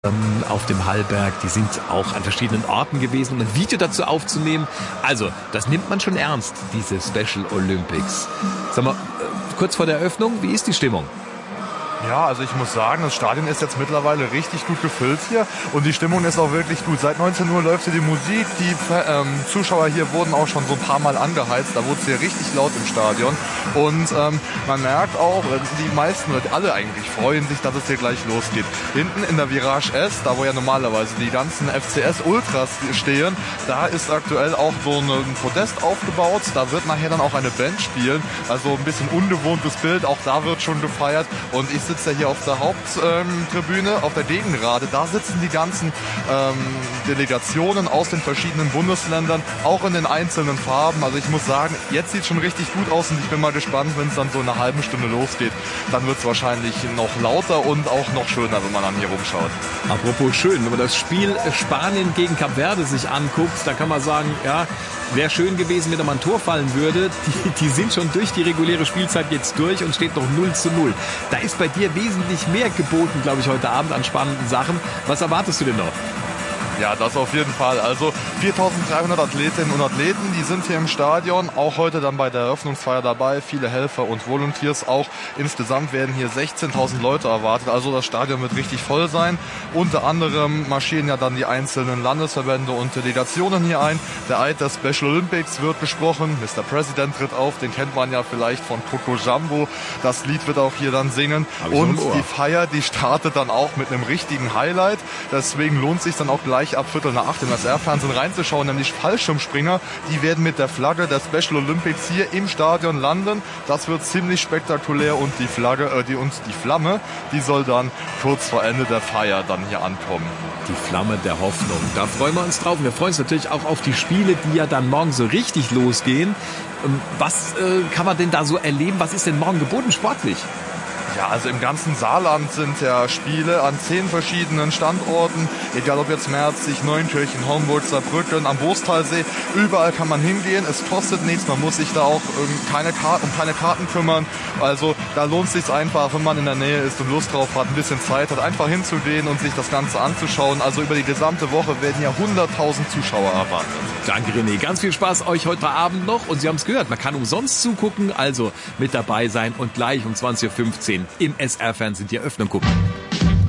Auf dem Hallberg, die sind auch an verschiedenen Orten gewesen, um ein Video dazu aufzunehmen. Also, das nimmt man schon ernst, diese Special Olympics. Sag mal, kurz vor der Eröffnung, wie ist die Stimmung? Ja, also ich muss sagen, das Stadion ist jetzt mittlerweile richtig gut gefüllt hier und die Stimmung ist auch wirklich gut. Seit 19 Uhr läuft hier die Musik, die Zuschauer hier wurden auch schon so ein paar Mal angeheizt, da wurde es hier richtig laut im Stadion und man merkt auch, die meisten oder alle eigentlich freuen sich, dass es hier gleich losgeht. Hinten in der Virage S, da wo ja normalerweise die ganzen FCS Ultras stehen, da ist aktuell auch so ein Podest aufgebaut, da wird nachher dann auch eine Band spielen, also ein bisschen ungewohntes Bild, auch da wird schon gefeiert und ich sitze ja hier auf der Haupttribüne, auf der Gegengrade. Da sitzen die ganzen Delegationen aus den verschiedenen Bundesländern, auch in den einzelnen Farben. Also ich muss sagen, jetzt sieht es schon richtig gut aus und ich bin mal gespannt, wenn es dann so in einer halben Stunde losgeht. Dann wird es wahrscheinlich noch lauter und auch noch schöner, wenn man dann hier rumschaut. Apropos schön, wenn man das Spiel Spanien gegen Kap Verde sich anguckt, da kann man sagen, ja, wäre schön gewesen, wenn da mal ein Tor fallen würde. Die sind schon durch die reguläre Spielzeit jetzt durch und steht noch 0:0. Da ist bei dir wesentlich mehr geboten, glaube ich, heute Abend an spannenden Sachen. Was erwartest du denn noch? Ja, das auf jeden Fall. Also 4.300 Athletinnen und Athleten, die sind hier im Stadion, auch heute dann bei der Eröffnungsfeier dabei, viele Helfer und Volunteers auch. Insgesamt werden hier 16.000 Leute erwartet, also das Stadion wird richtig voll sein. Unter anderem marschieren ja dann die einzelnen Landesverbände und Delegationen hier ein. Der Eid der Special Olympics wird gesprochen, Mr. President tritt auf, den kennt man ja vielleicht von Coco Jumbo. Das Lied wird auch hier dann singen. Und die Feier, die startet dann auch mit einem richtigen Highlight. Deswegen lohnt es sich dann auch gleich ab 7:45 im SR-Fernsehen reinzuschauen, nämlich Fallschirmspringer. Die werden mit der Flagge der Special Olympics hier im Stadion landen. Das wird ziemlich spektakulär und die Flamme, die soll dann kurz vor Ende der Feier dann hier ankommen. Die Flamme der Hoffnung. Da freuen wir uns drauf. Wir freuen uns natürlich auch auf die Spiele, die ja dann morgen so richtig losgehen. Was kann man denn da so erleben? Was ist denn morgen geboten sportlich? Ja, also im ganzen Saarland sind ja Spiele an 10 verschiedenen Standorten, egal ob jetzt Merzig, Neunkirchen, Homburg, Saarbrücken, am Boostalsee, überall kann man hingehen, es kostet nichts, man muss sich da auch um keine Karten kümmern, also da lohnt es sich einfach, wenn man in der Nähe ist und Lust drauf hat, ein bisschen Zeit hat, einfach hinzugehen und sich das Ganze anzuschauen, also über die gesamte Woche werden ja 100.000 Zuschauer erwartet. Danke René, ganz viel Spaß euch heute Abend noch und Sie haben es gehört, man kann umsonst zugucken, also mit dabei sein und gleich um 20:15 Uhr im SR-Fernsehen die Eröffnung gucken.